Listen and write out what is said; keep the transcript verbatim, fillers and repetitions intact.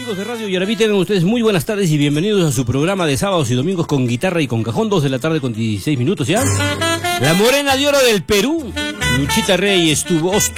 amigos de Radio Yarabí, tengan ustedes muy buenas tardes y bienvenidos a su programa de sábados y domingos con guitarra y con cajón, dos de la tarde con dieciséis minutos ya. La morena de oro del Perú, Luchita Reyes, tu voz,